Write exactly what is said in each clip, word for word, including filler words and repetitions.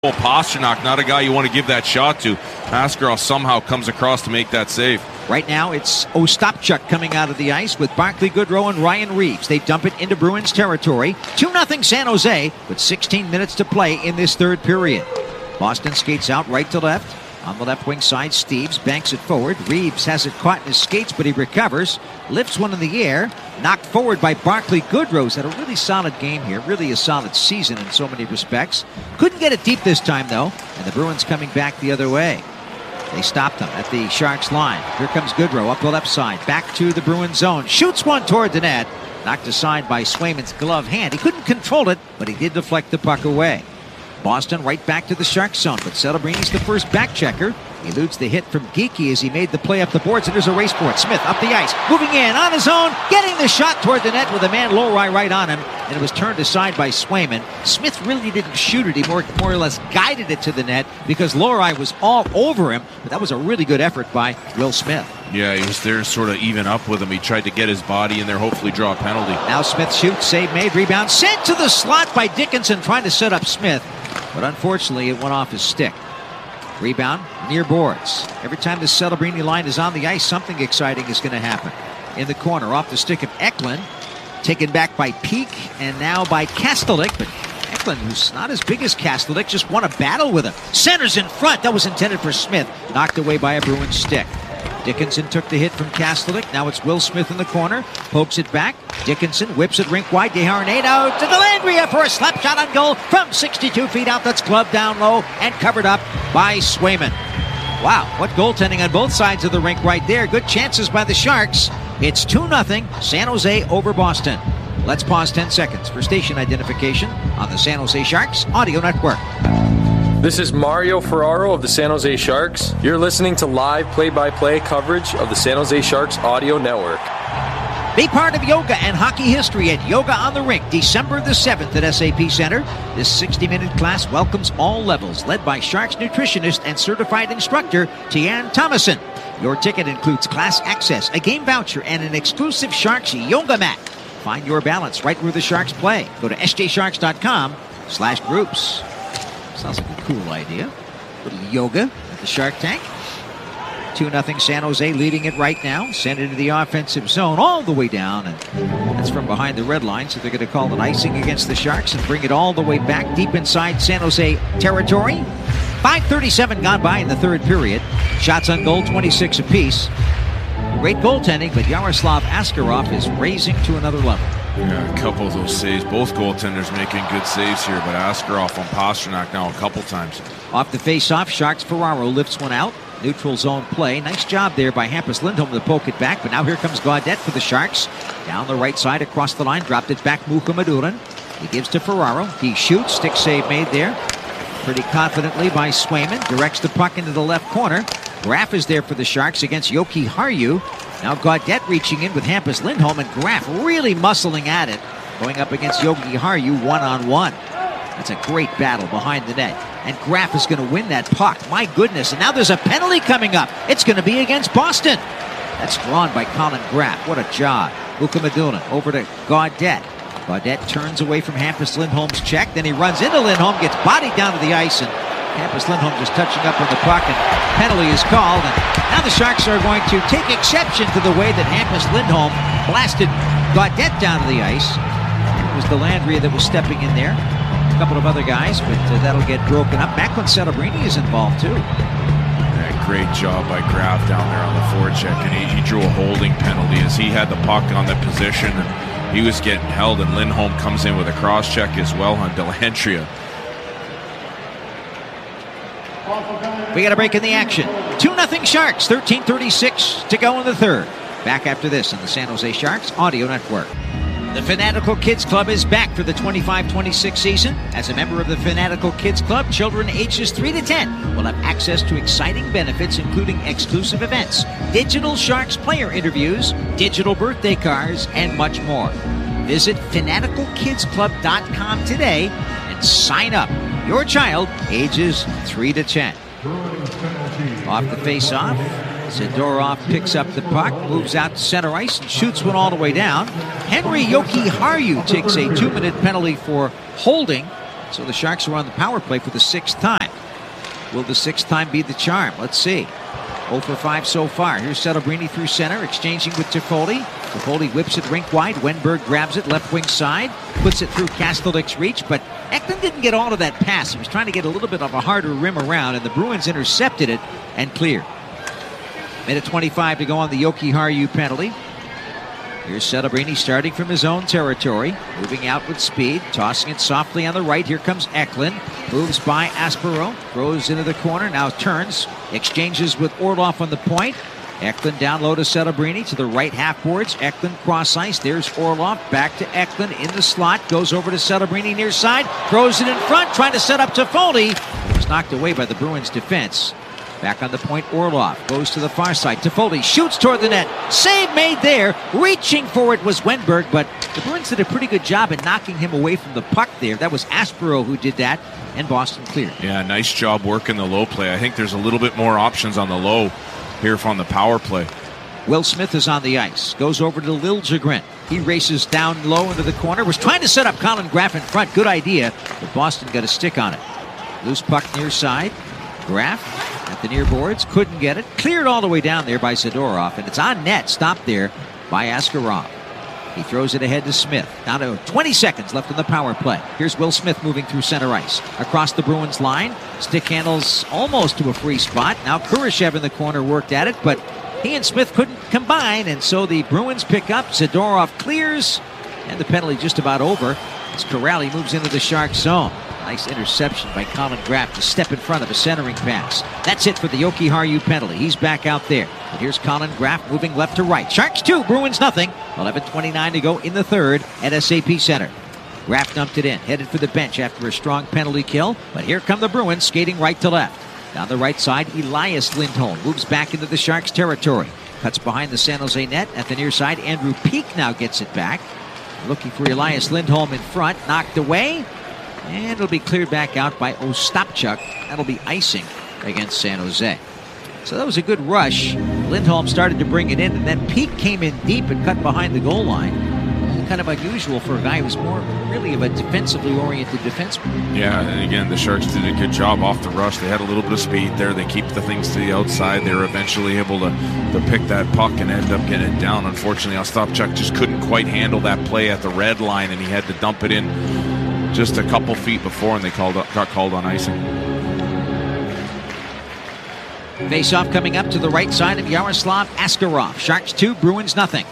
Pastrnak, not a guy you want to give that shot to. Askarov somehow comes across to make that save. Right now, it's Ostapchuk coming out of the ice with Barclay Goodrow and Ryan Reeves. They dump it into Bruins territory. two nothing San Jose with sixteen minutes to play in this third period. Boston skates out right to left. On the left wing side, Steeves banks it forward. Reeves has it caught in his skates, but he recovers. Lifts one in the air. Knocked forward by Barclay Goodrow. He's had a really solid game here. Really a solid season in so many respects. Couldn't get it deep this time, though. And the Bruins coming back the other way. They stopped him at the Sharks line. Here comes Goodrow up the left side. Back to the Bruins zone. Shoots one toward the net. Knocked aside by Swayman's glove hand. He couldn't control it, but he did deflect the puck away. Boston right back to the Sharks zone, but Celebrini's the first back checker. He eludes the hit from Geekie as he made the play up the boards, and there's a race for it. Smith up the ice, moving in on his own, getting the shot toward the net with a man Lohrei right on him, and it was turned aside by Swayman. Smith really didn't shoot it. He more, more or less guided it to the net because Lohrei was all over him, but that was a really good effort by Will Smith. Yeah, he was there to sort of even up with him. He tried to get his body in there, hopefully draw a penalty. Now Smith shoots, save made, rebound, sent to the slot by Dickinson trying to set up Smith. But unfortunately, it went off his stick. Rebound near boards. Every time the Celebrini line is on the ice, something exciting is going to happen. In the corner, off the stick of Eklund. Taken back by Peak, and now by Kastelik. But Eklund, who's not as big as Kastelik, just won a battle with him. Centers in front. That was intended for Smith. Knocked away by a Bruins stick. Dickinson took the hit from Kastelik. Now it's Will Smith in the corner. Pokes it back. Dickinson whips it rink wide. Desharnais to Dellandrea for a slap shot on goal from sixty-two feet out. That's gloved down low and covered up by Swayman. Wow, what goaltending on both sides of the rink right there. Good chances by the Sharks. It's two nothing San Jose over Boston. Let's pause ten seconds for station identification on the San Jose Sharks Audio Network. This is Mario Ferraro of the San Jose Sharks. You're listening to live play-by-play coverage of the San Jose Sharks Audio Network. Be part of yoga and hockey history at Yoga on the Rink, December the seventh at S A P Center. This sixty-minute class welcomes all levels, led by Sharks nutritionist and certified instructor Tian Thomason. Your ticket includes class access, a game voucher, and an exclusive Sharks yoga mat. Find your balance right where the Sharks play. Go to s j sharks dot com slash groups. Sounds like a cool idea. A little yoga at the Shark Tank. two nothing San Jose leading it right now. Send it into the offensive zone all the way down. And that's from behind the red line, so they're going to call it icing against the Sharks and bring it all the way back deep inside San Jose territory. five thirty-seven gone by in the third period. Shots on goal, twenty-six apiece. Great goaltending, but Yaroslav Askarov is raising to another level. Yeah, a couple of those saves. Both goaltenders making good saves here, but Askarov on Pastrnak now a couple times. Off the face-off, Sharks Ferraro lifts one out. Neutral zone play. Nice job there by Hampus Lindholm to poke it back, but now here comes Gaudette for the Sharks. Down the right side, across the line, dropped it back Mukhamadurin. He gives to Ferraro. He shoots. Stick save made there. Pretty confidently by Swayman. Directs the puck into the left corner. Graf is there for the Sharks against Yoki Haru. Now Gaudette reaching in with Hampus Lindholm, and Graf really muscling at it. Going up against Yoki Haru one-on-one. That's a great battle behind the net. And Graf is going to win that puck. My goodness. And now there's a penalty coming up. It's going to be against Boston. That's drawn by Colin Graf. What a job. Mukhamadurin over to Gaudette. Gaudette turns away from Hampus Lindholm's check. Then he runs into Lindholm, gets bodied down to the ice, and Hampus Lindholm just touching up on the puck, and penalty is called. And now the Sharks are going to take exception to the way that Hampus Lindholm blasted Gaudette down to the ice. It was Dellandrea that was stepping in there. A couple of other guys, but uh, that'll get broken up. Macklin Celebrini is involved too. Yeah, great job by Graf down there on the forecheck, and he, he drew a holding penalty as he had the puck on the position, and he was getting held, and Lindholm comes in with a cross check as well on Dellandrea. We got a break in the action. two nothing Sharks, thirteen thirty-six to go in the third. Back after this on the San Jose Sharks Audio Network. The Fanatical Kids Club is back for the twenty-five twenty-six season. As a member of the Fanatical Kids Club, children ages three to ten will have access to exciting benefits, including exclusive events, digital Sharks player interviews, digital birthday cards, and much more. Visit fanatical kids club dot com today and sign up. Your child ages three to ten. Off the face-off, Zadorov picks up the puck, moves out to center ice, and shoots one all the way down. Henry Yoki Haru takes a two-minute penalty for holding So the Sharks are on the power play for the sixth time. Will the sixth time be the charm? Let's see. oh for five so far. Here's Celebrini through center, exchanging with Toffoli. Toffoli whips it rink wide. Wenberg grabs it left wing side, puts it through Kastelik's reach, but Eklund didn't get all of that pass. He was trying to get a little bit of a harder rim around, and the Bruins intercepted it and cleared. Minute twenty-five to go on the Jokiharju penalty. Here's Celebrini starting from his own territory, moving out with speed, tossing it softly on the right. Here comes Eklund, moves by Aspero, throws into the corner, now turns, exchanges with Orlov on the point. Eklund down low to Celebrini to the right half boards. Eklund cross ice. There's Orlov back to Eklund in the slot. Goes over to Celebrini near side. Throws it in front, trying to set up Toffoli. It was knocked away by the Bruins defense. Back on the point, Orlov goes to the far side. Toffoli shoots toward the net. Save made there. Reaching for it was Wenberg, but the Bruins did a pretty good job at knocking him away from the puck there. That was Aspero who did that, and Boston cleared. Yeah, nice job working the low play. I think there's a little bit more options on the low here from the power play. Will Smith is on the ice. Goes over to Liljegren. He races down low into the corner. Was trying to set up Colin Graf in front. Good idea, but Boston got a stick on it. Loose puck near side. Graf at the near boards, couldn't get it. Cleared all the way down there by Zadorov, and it's on net, stopped there by Askarov. He throws it ahead to Smith. Down to twenty seconds left in the power play. Here's Will Smith moving through center ice. Across the Bruins line, stick handles almost to a free spot. Now Kurashev in the corner worked at it, but he and Smith couldn't combine, and so the Bruins pick up. Zadorov clears, and the penalty just about over as Corrali moves into the Sharks zone. Nice interception by Colin Graf to step in front of a centering pass. That's it for the Jokiharju penalty. He's back out there. And here's Colin Graf moving left to right. Sharks two, Bruins nothing. eleven twenty-nine to go in the third at S A P Center. Graf dumped it in, headed for the bench after a strong penalty kill. But here come the Bruins skating right to left. Down the right side, Elias Lindholm moves back into the Sharks territory. Cuts behind the San Jose net. At the near side, Andrew Peak now gets it back. Looking for Elias Lindholm in front. Knocked away. And it'll be cleared back out by Ostapchuk. That'll be icing against San Jose. So that was a good rush. Lindholm started to bring it in, and then Peak came in deep and cut behind the goal line. Kind of unusual for a guy who's more really of a defensively oriented defenseman. Yeah, and again, the Sharks did a good job off the rush. They had a little bit of speed there. They keep the things to the outside. They were eventually able to, to pick that puck and end up getting it down. Unfortunately, Ostapchuk just couldn't quite handle that play at the red line, and he had to dump it in just a couple feet before, and they called got called on icing. Face-off coming up to the right side of Yaroslav Askarov. Sharks two, Bruins nothing.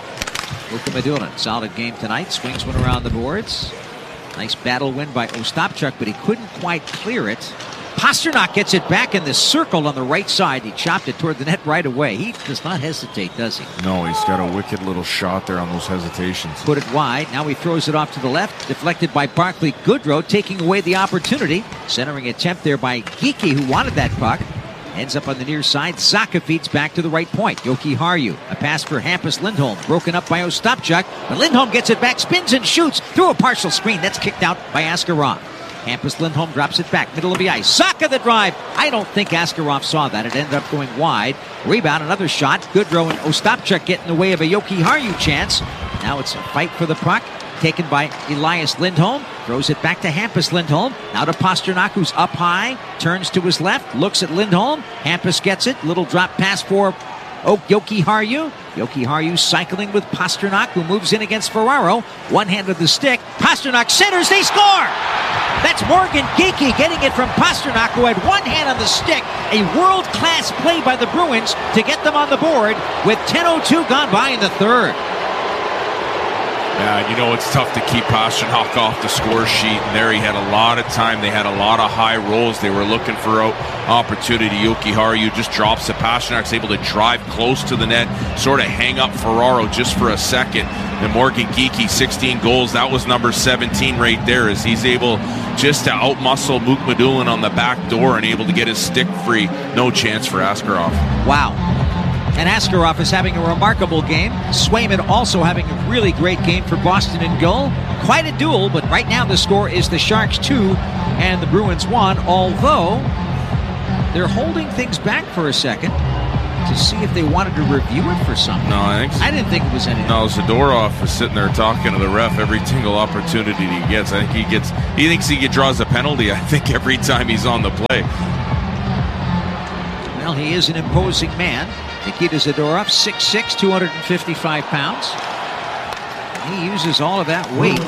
Luka Madurin, solid game tonight. Swings one around the boards. Nice battle win by Ostapchuk, but he couldn't quite clear it. Pasternak gets it back in the circle on the right side. He chopped it toward the net right away. He does not hesitate, does he? No, he's got a wicked little shot there on those hesitations. Put it wide. Now he throws it off to the left. Deflected by Barclay Goodrow, taking away the opportunity. Centering attempt there by Geekie, who wanted that puck. Ends up on the near side. Zacha feeds back to the right point. Jokiharju. A pass for Hampus Lindholm. Broken up by Ostapchuk. But Lindholm gets it back. Spins and shoots through a partial screen. That's kicked out by Askarov. Hampus Lindholm drops it back. Middle of the ice. Zacha the drive. I don't think Askarov saw that. It ended up going wide. Rebound. Another shot. Goodrow and Ostapchuk get in the way of a Jokiharju chance. Now it's a fight for the puck. Taken by Elias Lindholm. Throws it back to Hampus Lindholm. Now to Pasternak, who's up high. Turns to his left. Looks at Lindholm. Hampus gets it. Little drop pass for oh, Jokiharju. Jokiharju cycling with Pasternak, who moves in against Ferraro. One hand of the stick. Pasternak centers. They score! That's Morgan Geekie getting it from Pasternak, who had one hand on the stick. A world-class play by the Bruins to get them on the board with ten oh two gone by in the third. Yeah, you know, it's tough to keep Pasternak off the score sheet, and there he had a lot of time. They had a lot of high rolls. They were looking for an opportunity. Jokiharju just drops it. Pasternak's able to drive close to the net, sort of hang up Ferraro just for a second. And Morgan Geekie, sixteen goals. That was number seventeen right there, as he's able just to outmuscle Mukhamadullin on the back door and able to get his stick free. No chance for Askarov. Wow. And Askarov is having a remarkable game. Swayman also having a really great game for Boston in goal. Quite a duel, but right now the score is the Sharks two and the Bruins one, although they're holding things back for a second. to see if they wanted to review it for something. No, I think so. I didn't think it was anything. No, Zadorov is sitting there talking to the ref every single opportunity he gets. I think he gets. He thinks he draws a penalty. I think every time he's on the play. Well, he is an imposing man. Nikita Zadorov, six six, two hundred fifty-five pounds. He uses all of that weight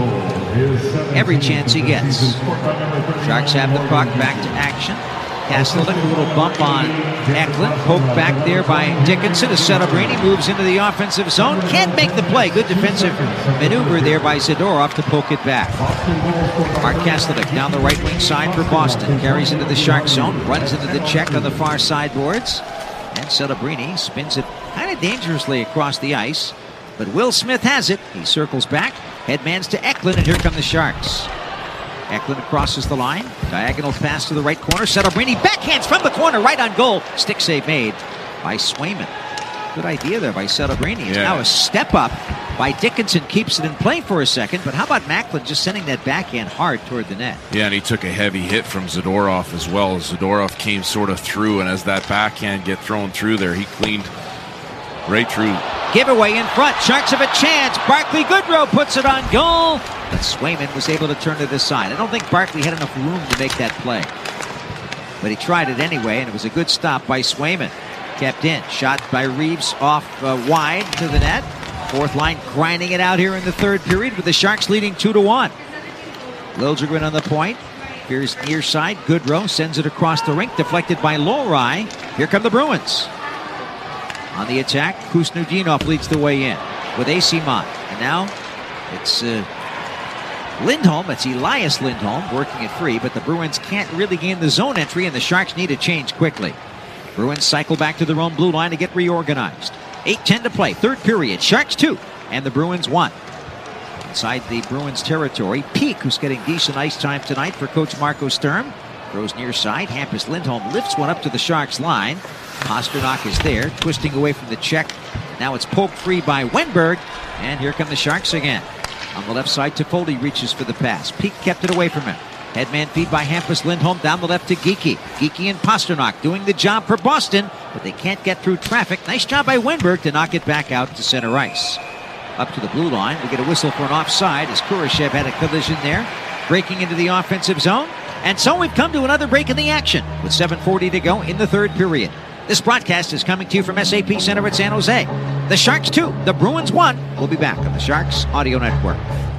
every chance he gets. Sharks have the puck, back to action. Kastelik, a little bump on Eklund. Poked back there by Dickinson. As Celebrini moves into the offensive zone. Can't make the play. Good defensive maneuver there by Zadorov to poke it back. Mark Kastelik down the right wing side for Boston. Carries into the Shark zone. Runs into the check on the far sideboards. And Celebrini spins it kind of dangerously across the ice. But Will Smith has it. He circles back. Headmans to Eklund, and here come the Sharks. Eklund crosses the line. Diagonal pass to the right corner. Celebrini backhands from the corner, right on goal. Stick save made by Swayman. Good idea there by Celebrini. It's yeah. now a step up by Dickinson. Keeps it in play for a second. But how about Macklin just sending that backhand hard toward the net? Yeah, and he took a heavy hit from Zadorov as well. Zadorov came sort of through, and as that backhand get thrown through there, he cleaned right through. Giveaway in front. Sharks have a chance. Barclay Goodrow puts it on goal. But Swayman was able to turn to the side. I don't think Barclay had enough room to make that play. But he tried it anyway, and it was a good stop by Swayman. Kept in. Shot by Reeves off uh, wide to the net. Fourth line grinding it out here in the third period with the Sharks leading two to one. Liljegren on the point. Here's near side. Goodrow sends it across the rink. Deflected by Lohrei. Here come the Bruins. On the attack, Kusnudinov leads the way in with Asimon. And now it's uh, Lindholm. It's Elias Lindholm working it free, but the Bruins can't really gain the zone entry, and the Sharks need a change quickly. Bruins cycle back to their own blue line to get reorganized. eight ten to play, third period. Sharks two, and the Bruins one. Inside the Bruins territory, Peak, who's getting decent ice time tonight for Coach Marco Sturm. Throws near side. Hampus Lindholm lifts one up to the Sharks line. Pasternak is there, twisting away from the check. Now it's poked free by Wenberg, and here come the Sharks again. On the left side, Toffoli reaches for the pass. Peak kept it away from him. Headman feed by Hampus Lindholm down the left to Geekie. Geekie and Pasternak doing the job for Boston, but they can't get through traffic. Nice job by Wenberg to knock it back out to center ice. Up to the blue line, we get a whistle for an offside as Kurashev had a collision there, breaking into the offensive zone. And so we've come to another break in the action with seven forty to go in the third period. This broadcast is coming to you from S A P Center at San Jose. The Sharks two, the Bruins one. We'll be back on the Sharks Audio Network.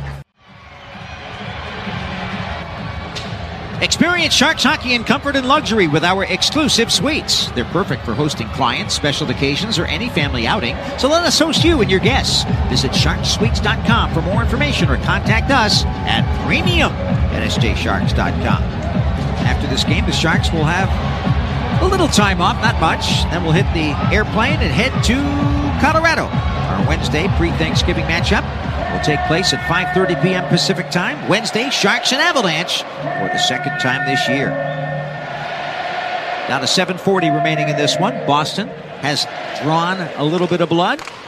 Experience Sharks hockey in comfort and luxury with our exclusive suites. They're perfect for hosting clients, special occasions, or any family outing. So let us host you and your guests. Visit sharks suites dot com for more information or contact us at premium at s j sharks dot com. After this game, the Sharks will have a little time off, not much. Then we'll hit the airplane and head to Colorado. Our Wednesday pre-Thanksgiving matchup will take place at five thirty p.m. Pacific time. Wednesday, Sharks and Avalanche for the second time this year. Down to seven forty remaining in this one. Boston has drawn a little bit of blood.